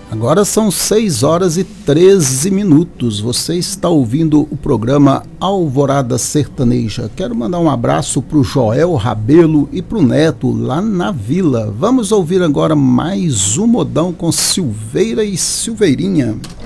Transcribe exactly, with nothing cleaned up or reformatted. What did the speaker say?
Agora são seis horas e treze minutos. Você está ouvindo o programa Alvorada Sertaneja. Quero mandar um abraço para o Joel Rabelo e para o Neto lá na Vila. Vamos ouvir agora mais um modão com Silveira e Silveirinha.